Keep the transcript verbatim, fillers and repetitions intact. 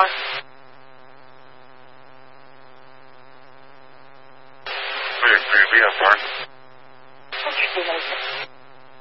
R. three three V F R. Okay, see you later.